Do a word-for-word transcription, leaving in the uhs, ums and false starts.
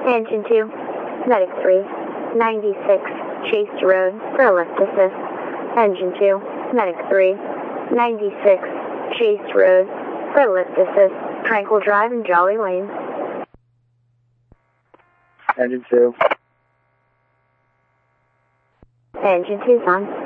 Engine two, Medic three, ninety-six, Chase Road for a lift assist. Engine two, Medic three, ninety-six, Chase Road for a lift assist. Tranquil Drive and Jolly Lane. Engine two. Engine two's on.